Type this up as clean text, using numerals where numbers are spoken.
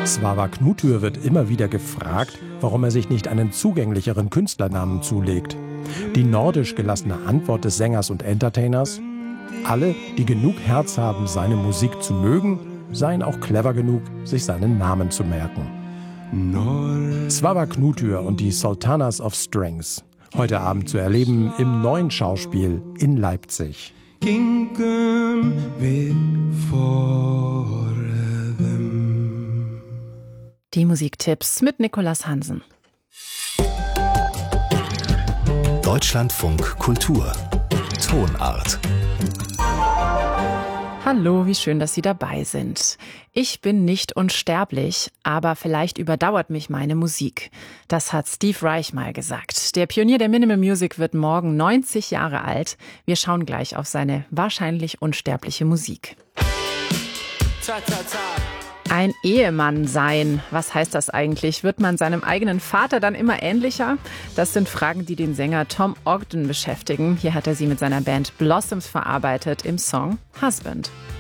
Svawa Knutür wird immer wieder gefragt, warum er sich nicht einen zugänglicheren Künstlernamen zulegt. Die nordisch gelassene Antwort des Sängers und Entertainers: Alle, die genug Herz haben, seine Musik zu mögen, seien auch clever genug, sich seinen Namen zu merken. Svawa Knutür und die Sultanas of Strings. Heute Abend zu erleben im Neuen Schauspiel in Leipzig. Die Musiktipps mit Nicolas Hansen. Deutschlandfunk Kultur. Tonart. Hallo, wie schön, dass Sie dabei sind. Ich bin nicht unsterblich, aber vielleicht überdauert mich meine Musik. Das hat Steve Reich mal gesagt. Der Pionier der Minimal Music wird morgen 90 Jahre alt. Wir schauen gleich auf seine wahrscheinlich unsterbliche Musik. Ein Ehemann sein. Was heißt das eigentlich? Wird man seinem eigenen Vater dann immer ähnlicher? Das sind Fragen, die den Sänger Tom Ogden beschäftigen. Hier hat er sie mit seiner Band Blossoms verarbeitet im Song Husband.